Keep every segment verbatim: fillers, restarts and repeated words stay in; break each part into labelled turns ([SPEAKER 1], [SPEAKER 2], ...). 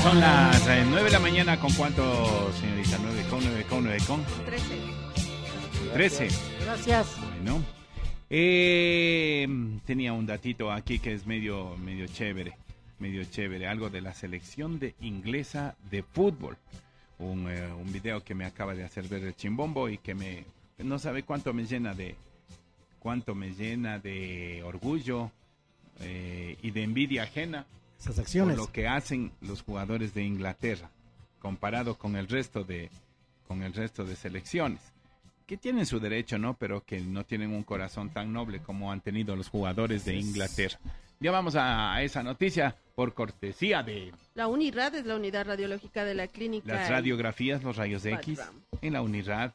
[SPEAKER 1] Son las eh, nueve de la mañana. ¿Con cuánto, señorita? ¿nueve con, nueve con, nueve con?
[SPEAKER 2] trece.
[SPEAKER 1] trece.
[SPEAKER 3] Gracias.
[SPEAKER 1] Bueno. Eh, tenía un datito aquí que es medio, medio chévere. Medio chévere. Algo de la selección de inglesa de fútbol. Un, eh, un video que me acaba de hacer ver el Chimbombo y que me... No sabe cuánto me llena de... Cuánto me llena de orgullo eh, y de envidia ajena.
[SPEAKER 3] Esas acciones.
[SPEAKER 1] Por lo que hacen los jugadores de Inglaterra comparado con el resto de con el resto de selecciones que tienen su derecho, ¿no? Pero que no tienen un corazón tan noble como han tenido los jugadores de Inglaterra. Ya vamos a esa noticia por cortesía de
[SPEAKER 2] La UNIRAD es la unidad radiológica de la clínica.
[SPEAKER 1] las radiografías, los rayos X en la UNIRAD.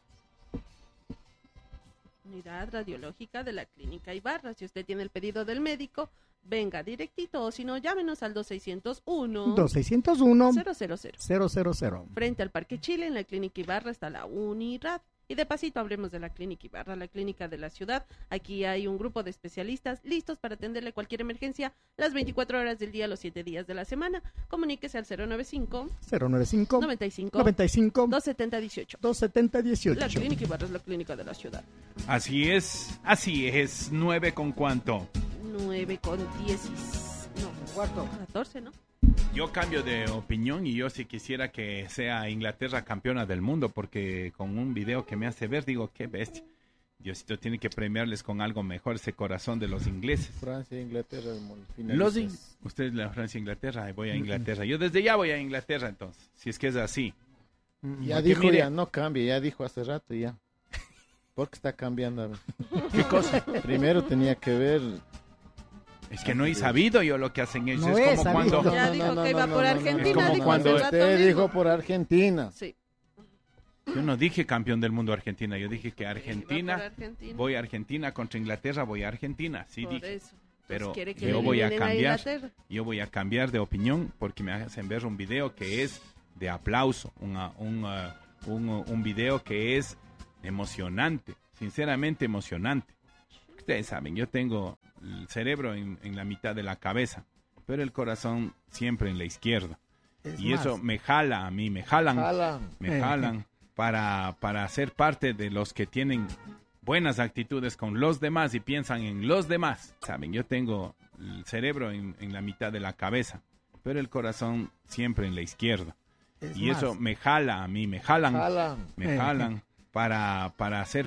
[SPEAKER 2] Unidad radiológica de la clínica Ibarra. Si usted tiene el pedido del médico, venga directito, o si no, llámenos al dos seiscientos uno
[SPEAKER 3] dos seiscientos uno
[SPEAKER 2] cero cero cero.
[SPEAKER 3] cero cero cero.
[SPEAKER 2] Frente al Parque Chile, en la clínica Ibarra, está la UNIRAD. Y de pasito hablemos de la clínica Ibarra, la clínica de la ciudad. Aquí hay un grupo de especialistas listos para atenderle cualquier emergencia las veinticuatro horas del día, los siete días de la semana. Comuníquese al cero noventa y cinco
[SPEAKER 3] cero noventa y cinco
[SPEAKER 2] noventa y cinco
[SPEAKER 3] noventa y cinco
[SPEAKER 2] doscientos setenta dieciocho.
[SPEAKER 3] doscientos setenta dieciocho.
[SPEAKER 2] La clínica Ibarra es la clínica de la ciudad.
[SPEAKER 1] Así es, así es. Nueve con cuánto.
[SPEAKER 2] nueve con diez. No,
[SPEAKER 3] Cuarto.
[SPEAKER 2] catorce, ¿no?
[SPEAKER 1] Yo cambio de opinión y yo sí quisiera que sea Inglaterra campeona del mundo, porque con un video que me hace ver, digo, qué bestia. Diosito tiene que premiarles con algo mejor, ese corazón de los ingleses.
[SPEAKER 4] Francia, Inglaterra,
[SPEAKER 1] Los in- Ustedes la Francia, Inglaterra, voy a Inglaterra. Yo desde ya voy a Inglaterra entonces, si es que es así.
[SPEAKER 4] Ya
[SPEAKER 1] Porque
[SPEAKER 4] dijo,
[SPEAKER 1] mire-
[SPEAKER 4] ya no cambie, ya dijo hace rato ya. ¿Por qué está cambiando? A ver.
[SPEAKER 1] ¿Qué cosa?
[SPEAKER 4] Primero tenía que ver...
[SPEAKER 1] Es que no he sabido yo lo que hacen ellos.
[SPEAKER 3] No
[SPEAKER 1] es
[SPEAKER 3] he
[SPEAKER 1] como
[SPEAKER 3] sabido.
[SPEAKER 1] cuando...
[SPEAKER 2] Ya dijo que iba por Argentina,
[SPEAKER 1] Es como
[SPEAKER 2] dijo
[SPEAKER 1] cuando
[SPEAKER 2] hace rato
[SPEAKER 4] Usted
[SPEAKER 2] mismo.
[SPEAKER 4] dijo por Argentina.
[SPEAKER 2] Sí.
[SPEAKER 1] Yo no dije campeón del mundo Argentina, yo dije que
[SPEAKER 2] Iba
[SPEAKER 1] Argentina,
[SPEAKER 2] por Argentina.
[SPEAKER 1] voy a Argentina contra Inglaterra, voy a Argentina, sí
[SPEAKER 2] Por
[SPEAKER 1] dije.
[SPEAKER 2] eso. Entonces,
[SPEAKER 1] Pero
[SPEAKER 2] quiere que
[SPEAKER 1] yo voy a
[SPEAKER 2] eliminen
[SPEAKER 1] cambiar,
[SPEAKER 2] Inglaterra.
[SPEAKER 1] yo voy a cambiar de opinión porque me hacen ver un video que es de aplauso, una, un, uh, un, uh, un video que es emocionante, sinceramente emocionante. Ustedes saben, yo tengo el cerebro en, en la mitad de la cabeza, pero el corazón siempre en la izquierda.
[SPEAKER 3] Es
[SPEAKER 1] Y
[SPEAKER 3] más,
[SPEAKER 1] eso me jala a mí, me jalan,
[SPEAKER 4] Jala.
[SPEAKER 1] me
[SPEAKER 3] Eh.
[SPEAKER 1] jalan para, para ser parte de los que tienen buenas actitudes con los demás y piensan en los demás. Saben, yo tengo el cerebro en, en la mitad de la cabeza, pero el corazón siempre en la izquierda.
[SPEAKER 3] es
[SPEAKER 1] Y
[SPEAKER 3] más,
[SPEAKER 1] eso me jala a mí, me jalan,
[SPEAKER 4] Jala.
[SPEAKER 1] me
[SPEAKER 3] Eh.
[SPEAKER 1] jalan para, para ser